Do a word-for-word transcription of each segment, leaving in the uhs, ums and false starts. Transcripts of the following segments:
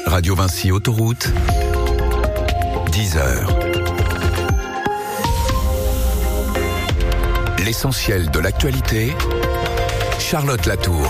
Radio Vinci Autoroute, dix heures. L'essentiel de l'actualité, Charlotte Latour.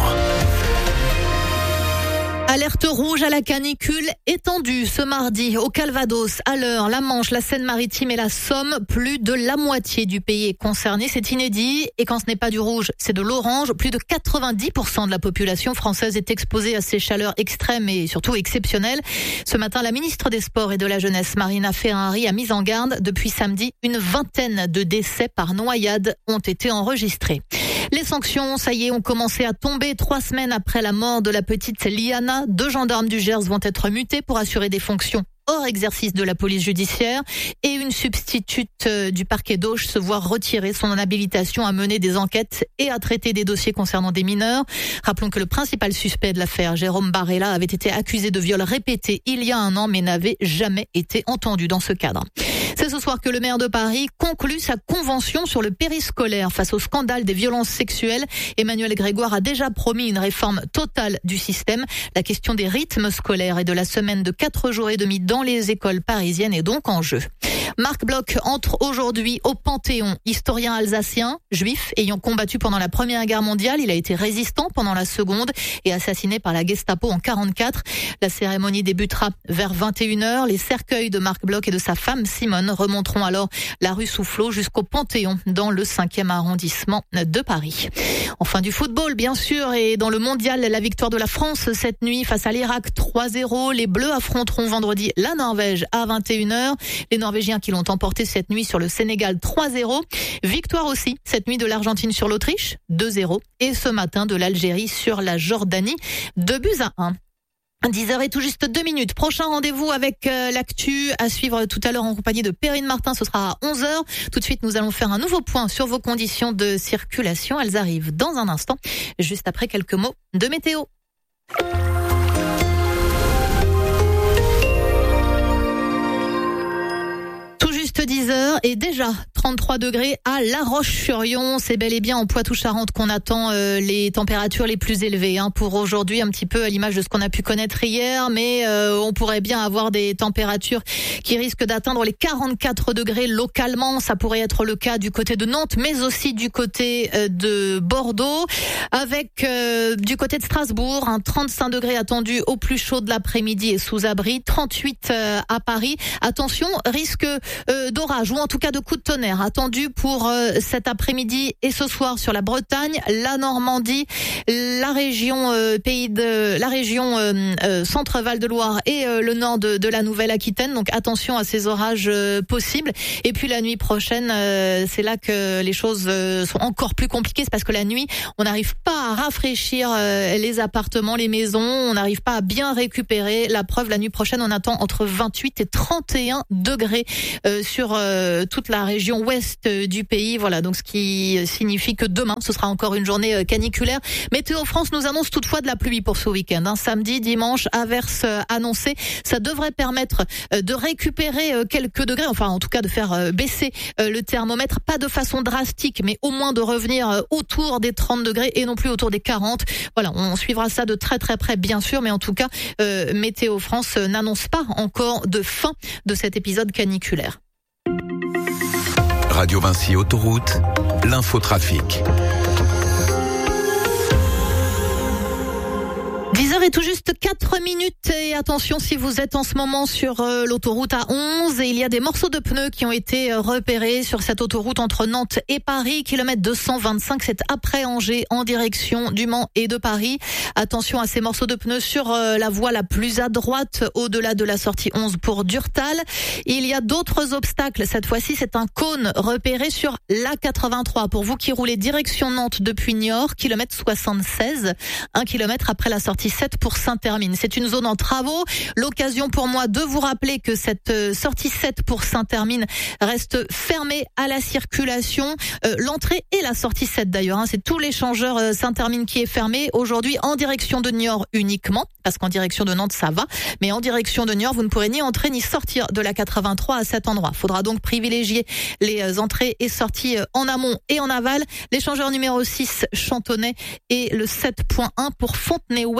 Alerte rouge à la canicule étendue ce mardi au Calvados, à l'Eure, la Manche, la Seine-Maritime et la Somme. Plus de la moitié du pays est concernée, c'est inédit. Et quand ce n'est pas du rouge, c'est de l'orange. Plus de quatre-vingt-dix pour cent de la population française est exposée à ces chaleurs extrêmes et surtout exceptionnelles. Ce matin, la ministre des Sports et de la Jeunesse, Marina Ferrari, a mis en garde. Depuis samedi, une vingtaine de décès par noyade ont été enregistrés. Les sanctions, ça y est, ont commencé à tomber trois semaines après la mort de la petite Liana. Deux gendarmes du Gers vont être mutés pour assurer des fonctions hors exercice de la police judiciaire et une substitute du parquet d'Auch se voit retirer son habilitation à mener des enquêtes et à traiter des dossiers concernant des mineurs. Rappelons que le principal suspect de l'affaire, Jérôme Barella, avait été accusé de viol répété il y a un an mais n'avait jamais été entendu dans ce cadre. C'est ce soir que le maire de Paris conclut sa convention sur le périscolaire face au scandale des violences sexuelles. Emmanuel Grégoire a déjà promis une réforme totale du système. La question des rythmes scolaires et de la semaine de quatre jours et demi dans les écoles parisiennes est donc en jeu. Marc Bloch entre aujourd'hui au Panthéon, historien alsacien, juif, ayant combattu pendant la Première Guerre mondiale. Il a été résistant pendant la Seconde et assassiné par la Gestapo en quarante-quatre. La cérémonie débutera vers vingt et une heures. Les cercueils de Marc Bloch et de sa femme Simone remonteront alors la rue Soufflot jusqu'au Panthéon dans le cinquième arrondissement de Paris. Enfin du football bien sûr, et dans le mondial, la victoire de la France cette nuit face à l'Irak trois zéro. Les Bleus affronteront vendredi la Norvège à vingt et une heures. Les Norvégiens qui l'ont emporté cette nuit sur le Sénégal trois zéro. Victoire aussi cette nuit de l'Argentine sur l'Autriche deux zéro. Et ce matin de l'Algérie sur la Jordanie deux buts à un. dix heures et tout juste deux minutes. Prochain rendez-vous avec euh, l'actu à suivre tout à l'heure en compagnie de Perrine Martin. Ce sera à onze heures. Tout de suite, nous allons faire un nouveau point sur vos conditions de circulation. Elles arrivent dans un instant, juste après quelques mots de météo. dix heures et déjà trente-trois degrés à La Roche-sur-Yon. C'est bel et bien en Poitou-Charentes qu'on attend euh, les températures les plus élevées hein, pour aujourd'hui, un petit peu à l'image de ce qu'on a pu connaître hier, mais euh, on pourrait bien avoir des températures qui risquent d'atteindre les quarante-quatre degrés localement. Ça pourrait être le cas du côté de Nantes, mais aussi du côté euh, de Bordeaux, avec euh, du côté de Strasbourg, un trente-cinq degrés attendu au plus chaud de l'après-midi et sous abri, trente-huit euh, à Paris. Attention, risque euh, d'orage ou en tout cas de coups de tonnerre attendu pour euh, cet après-midi et ce soir sur la Bretagne, la Normandie, la région euh, pays de la région euh, euh, Centre Val de Loire et euh, le nord de, de la Nouvelle-Aquitaine. Donc attention à ces orages euh, possibles. Et puis la nuit prochaine, euh, c'est là que les choses euh, sont encore plus compliquées. C'est parce que la nuit, on n'arrive pas à rafraîchir euh, les appartements, les maisons. On n'arrive pas à bien récupérer. La preuve, la nuit prochaine, on attend entre vingt-huit et trente et un degrés euh, sur euh, toute la région ouest du pays. Voilà, donc ce qui signifie que demain, ce sera encore une journée caniculaire. Météo France nous annonce toutefois de la pluie pour ce week-end. Hein. Samedi, dimanche, averses annoncées. Ça devrait permettre de récupérer quelques degrés, enfin en tout cas de faire baisser le thermomètre. Pas de façon drastique, mais au moins de revenir autour des trente degrés et non plus autour des quarante. Voilà, on suivra ça de très très près bien sûr, mais en tout cas, euh, Météo France n'annonce pas encore de fin de cet épisode caniculaire. Radio Vinci Autoroute, l'infotrafic. dix heures et tout juste quatre minutes et attention si vous êtes en ce moment sur euh, l'autoroute A onze et il y a des morceaux de pneus qui ont été euh, repérés sur cette autoroute entre Nantes et Paris, kilomètre deux cent vingt-cinq, c'est après Angers en direction du Mans et de Paris. Attention à ces morceaux de pneus sur euh, la voie la plus à droite au-delà de la sortie onze pour Durtal. Il y a d'autres obstacles, cette fois-ci c'est un cône repéré sur l'A quatre-vingt-trois pour vous qui roulez direction Nantes depuis Niort, kilomètre soixante-seize, un kilomètre après la sortie sept pour Saint-Hermine. C'est une zone en travaux. L'occasion pour moi de vous rappeler que cette sortie sept pour Saint-Hermine reste fermée à la circulation. Euh, l'entrée et la sortie sept d'ailleurs. Hein, c'est tout l'échangeur euh, Saint-Hermine qui est fermé aujourd'hui en direction de Niort uniquement, parce qu'en direction de Nantes ça va, mais en direction de Niort vous ne pourrez ni entrer ni sortir de la quatre-vingt-trois à cet endroit. Faudra donc privilégier les entrées et sorties en amont et en aval. L'échangeur numéro six Chantonnay et le sept point un pour Fontenay-Ouest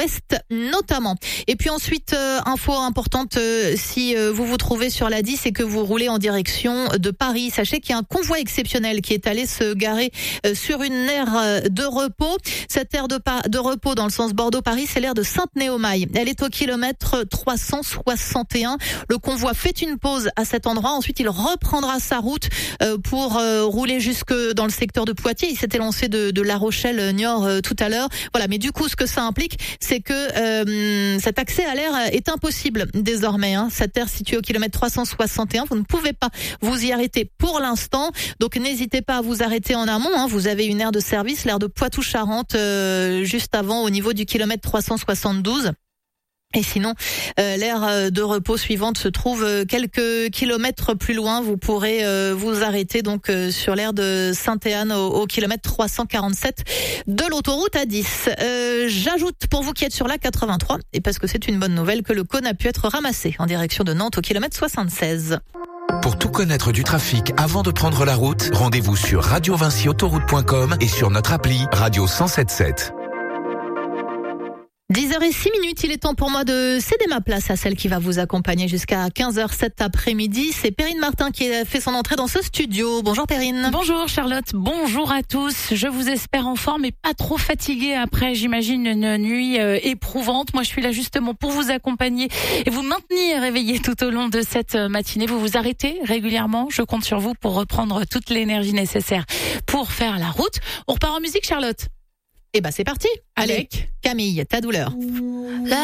notamment. Et puis ensuite, euh, info importante, euh, si euh, vous vous trouvez sur la dix et que vous roulez en direction de Paris, sachez qu'il y a un convoi exceptionnel qui est allé se garer euh, sur une aire de repos. Cette aire de, pa- de repos dans le sens Bordeaux-Paris, c'est l'aire de Sainte-Néomaille. Elle est au kilomètre trois cent soixante et un. Le convoi fait une pause à cet endroit. Ensuite, il reprendra sa route euh, pour euh, rouler jusque dans le secteur de Poitiers. Il s'était lancé de, de La Rochelle-Niort euh, tout à l'heure. Voilà, mais du coup, ce que ça implique, c'est que euh, cet accès à l'air est impossible désormais. Hein. Cette aire située au kilomètre trois cent soixante et un, vous ne pouvez pas vous y arrêter pour l'instant. Donc, n'hésitez pas à vous arrêter en amont. Hein. Vous avez une aire de service, l'aire de Poitou-Charentes, euh, juste avant, au niveau du kilomètre trois cent soixante-douze. Et sinon, euh, l'aire de repos suivante se trouve quelques kilomètres plus loin. Vous pourrez euh, vous arrêter donc euh, sur l'aire de Sainte-Anne au, au kilomètre trois cent quarante-sept de l'autoroute A dix. Euh, j'ajoute pour vous qui êtes sur la quatre-vingt-trois, et parce que c'est une bonne nouvelle, que le cône a pu être ramassé en direction de Nantes au kilomètre soixante-seize. Pour tout connaître du trafic avant de prendre la route, rendez-vous sur radio vinci autoroute point com et sur notre appli Radio cent sept sept. dix heures zéro six minutes, il est temps pour moi de céder ma place à celle qui va vous accompagner jusqu'à quinze heures cet après-midi. C'est Perrine Martin qui a fait son entrée dans ce studio. Bonjour Perrine. Bonjour Charlotte, bonjour à tous. Je vous espère en forme et pas trop fatiguée après, j'imagine, une nuit euh, éprouvante. Moi, je suis là justement pour vous accompagner et vous maintenir réveillés tout au long de cette matinée. Vous vous arrêtez régulièrement. Je compte sur vous pour reprendre toute l'énergie nécessaire pour faire la route. On repart en musique, Charlotte. Eh ben c'est parti. Allez. Avec Camille, ta douleur. La